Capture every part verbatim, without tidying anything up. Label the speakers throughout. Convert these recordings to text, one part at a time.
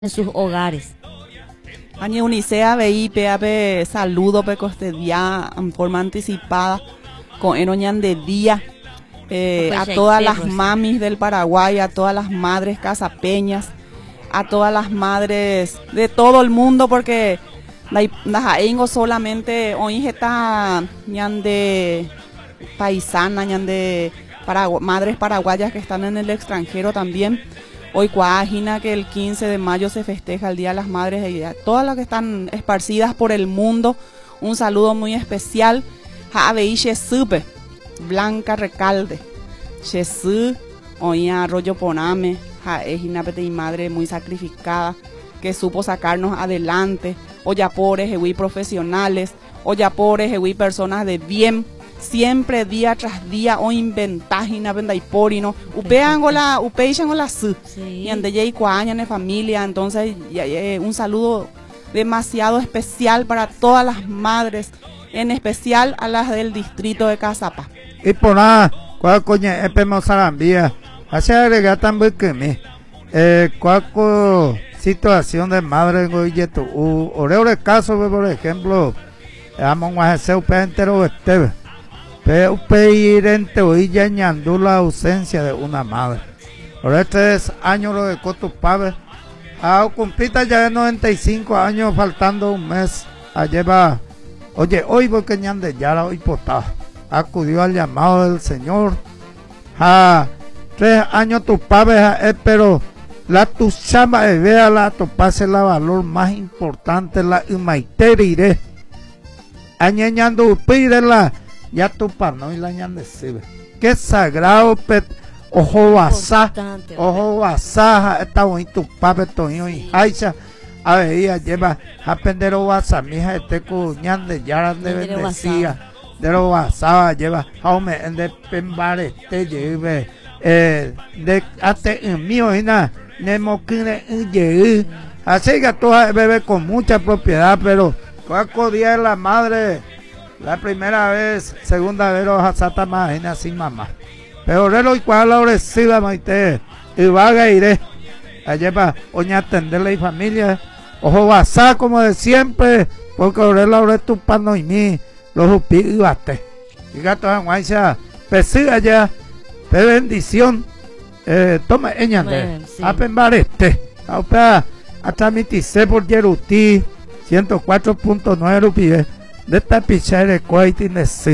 Speaker 1: en sus hogares.
Speaker 2: Añe Unicea veí peape saludo pe coste día en forma anticipada con eroñan de día eh, a todas las mamis del Paraguay, a todas las madres casapeñas, a todas las madres de todo el mundo, porque no solamente hoy está ñan de paisana, ñan de Paragu madres paraguayas que están en el extranjero también. Hoy cuajina que el quince de mayo se festeja el Día de las Madres, y a todas las que están esparcidas por el mundo, un saludo muy especial. Javeí Chesupe, Blanca Recalde, Chesu, oía Arroyo Poname, Jaejina Pete y madre muy sacrificada, que supo sacarnos adelante. Oyapores, Ewi profesionales, Oyapores, Ewi personas de bien, siempre día tras día o inventágina venda y porino upe angola upe angola su y ande ya y cuaña en familia. Entonces ya, ya, un saludo demasiado especial para todas las madres, en especial a las del distrito de Cazapá.
Speaker 3: Y por nada cuál coña epe mozarambía hace agregar también que me eh cuál situación de madre en Goyeto u ore caso por ejemplo vamos a hacer un entero este pero pedirente hoy ya ñandú la ausencia de una madre. Por estos años lo de Cotupabe, a cumplita ya de noventa y cinco años, faltando un mes, a lleva, oye, hoy porque ñande ya hoy potá, acudió al llamado del Señor, a tres años tu pabe, pero la tu chamba de vea la tu pase la valor más importante, la humaiterire, añeñando pide la ya tu pano y la ñande sirve. Qué sagrado pet, ojo basá, ojo basá, está bonito pape toño y aicha, a ver, lleva a pender o basá, mija, este cuñande, ya de bendecía, de lo basá, lleva, jaume, en de pembare, este lleve, eh, de, hasta en mío, y nada, nemoquine, y así que tú bebe con mucha propiedad, pero cuaco día de la madre. La primera vez, segunda vez, los asata más sin mamá. Pero relo y cuál la orecida, maite, y vaga iré. Allá para oña atenderle y familia. Ojo basá como de siempre, porque oré la ore tu pano y mi, los upi y bate. Y gato anguacha, pesida ya, pe bendición. Eh, toma eña de, apen bareste. Aupa, hasta mi tise por Yeruti, ciento cuatro punto nueve rupies. De esta pichar de cuaiti de sí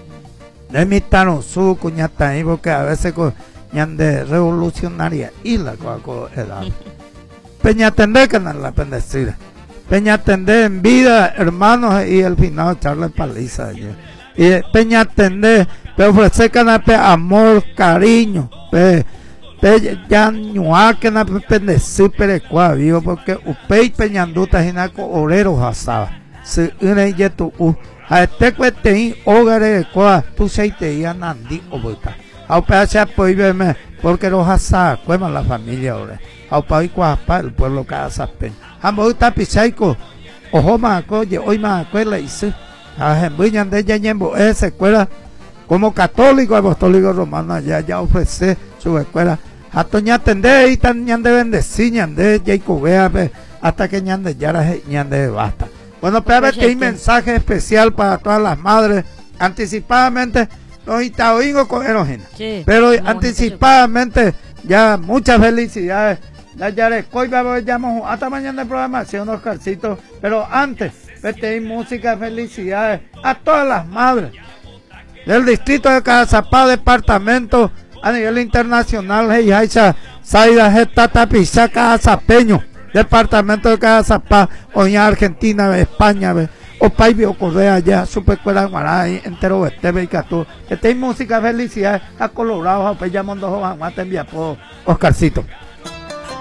Speaker 3: de mi tano su cuñata ahí porque a veces con de revolucionaria y la cuaco edad peña tender que no la pendecida peña tender en vida hermanos y el final echarle paliza allí. Y peña tender pero ofrecer canape amor cariño pe pe ya ñua que na pendecir pero cuavio porque upei peñanduta jinaco oreros asaba se une ya tu u a este cuete hogares de coa tu se te ya nandi o boita a pedazo apoyo verme porque los asa cueman la familia ahora a país cuapa el pueblo cada sapen a boita pisaico ojo más coye hoy más escuela y se a jembuñan de yañembo esa escuela como católico apostólico romano allá ya ofrece su escuela a toña tender y tan ñan de bendecir ñan de jacobea hasta que ñan de yara ñan de basta. Bueno, pero este un mensaje especial para todas las madres, anticipadamente, los itaoingos con erogena, sí, pero anticipadamente, ya muchas felicidades, la Yarecoy, vamos hasta mañana de programación, Oscarcito, pero antes, este música de felicidades a todas las madres del distrito de Cazapá, departamento a nivel internacional, Heijaisa, Saida, Geta, Tapizá, Cazapeño. Departamento de Cazapá, Oña, Argentina, España, o Paibio, Correa, allá, Superescuela de Maray, entero Esteve y Catú. Este música, felicidades a Colorado, a Peyamondo, Juan, Mate, Oscarcito.